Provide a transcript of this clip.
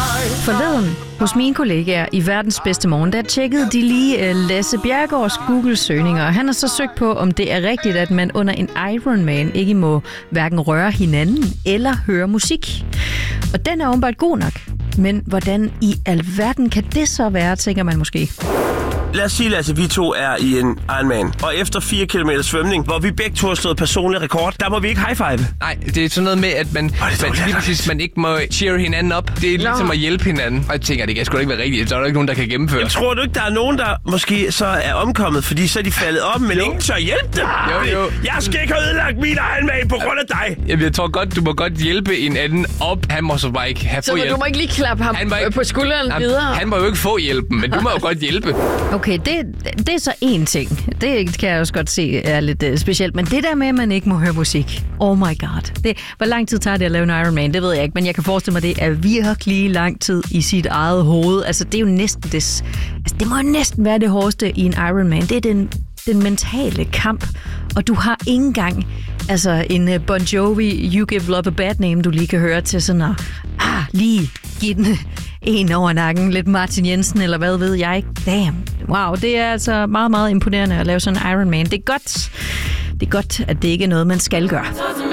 Forleden hos mine kollegaer i Verdens Bedste Morgen, der tjekkede de lige Lasse Bjerregaards Google-søgninger. Han har så søgt på, om det er rigtigt, at man under en Ironman ikke må hverken røre hinanden eller høre musik. Og den er åbenbart god nok. Men hvordan i alverden kan det så være, tænker man måske? Lad os sige, Lasse, vi to er i en Ironman, og efter 4 km svømning, hvor vi begge to har slået personlig rekord, der må vi ikke high-five. Nej, det er sådan noget med, at man ikke må cheer hinanden op. Det er ligesom at hjælpe hinanden. Og jeg tænker, det kan sgu da ikke være rigtigt. Så er der ikke nogen, der kan gennemføre. Jeg tror du ikke, der er nogen, der måske så er omkommet, fordi så er de faldet om, men ingen tør hjælpe dem? Jo. Jeg skal ikke have ødelagt min Ironman på grund af dig. Jamen, jeg tror godt, du må godt hjælpe en anden op. Han må så bare ikke have få hjælp. Så du må ikke lige klappe ham på skulderen videre? Han må jo ikke få hjælpen, men du må jo godt hjælpe. Okay, det er så én ting. Det kan jeg også godt se er lidt specielt. Men det der med, at man ikke må høre musik. Oh my god. Hvor lang tid tager det at lave en Ironman? Det ved jeg ikke, men jeg kan forestille mig, det er virkelig lang tid i sit eget hoved. Altså, det er jo næsten det må jo næsten være det hårdeste i en Ironman. Det er den mentale kamp. Og du har ikke engang en Bon Jovi, You Give Love a Bad Name, du lige kan høre til sådan at lige give den en over nakken, lidt Martin Jensen, eller hvad ved jeg. Damn. Wow, det er altså meget, meget imponerende at lave sådan en Ironman. Det er godt, at det ikke er noget, man skal gøre.